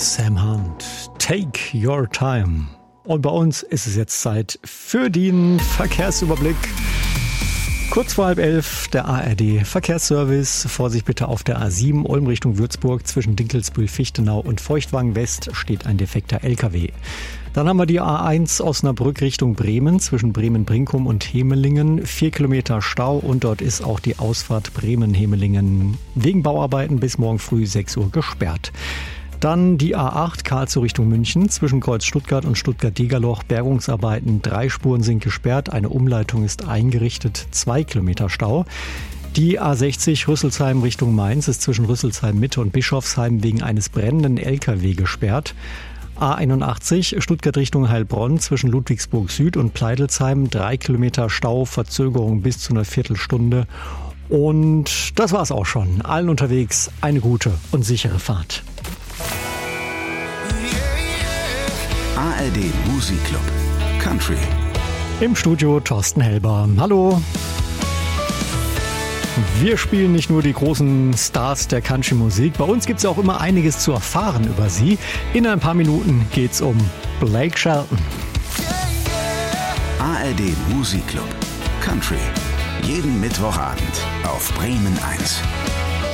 Sam Hunt, Take Your Time. Und bei uns ist es jetzt Zeit für den Verkehrsüberblick. Kurz vor 10:30 der ARD Verkehrsservice. Vorsicht bitte auf der A7 Ulm Richtung Würzburg. Zwischen Dinkelsbühl, Fichtenau und Feuchtwagen West steht ein defekter LKW. Dann haben wir die A1 Osnabrück Richtung Bremen. Zwischen Bremen-Brinkum und Hemelingen 4 Kilometer Stau. Und dort ist auch die Ausfahrt Bremen-Hemelingen wegen Bauarbeiten bis morgen früh 6 Uhr gesperrt. Dann die A8 Karlsruhe Richtung München. Zwischen Kreuz Stuttgart und Stuttgart-Degerloch Bergungsarbeiten. 3 Spuren sind gesperrt. Eine Umleitung ist eingerichtet. 2 Kilometer Stau. Die A60 Rüsselsheim Richtung Mainz ist zwischen Rüsselsheim Mitte und Bischofsheim wegen eines brennenden LKW gesperrt. A81 Stuttgart Richtung Heilbronn zwischen Ludwigsburg Süd und Pleidelsheim 3 Kilometer Stau, Verzögerung bis zu einer Viertelstunde. Und das war's auch schon. Allen unterwegs eine gute und sichere Fahrt. ARD Musikclub Country. Im Studio Thorsten Helber. Hallo. Wir spielen nicht nur die großen Stars der Country-Musik. Bei uns gibt es auch immer einiges zu erfahren über sie. In ein paar Minuten geht's um Blake Shelton. ARD Musikclub Country. Jeden Mittwochabend auf Bremen 1.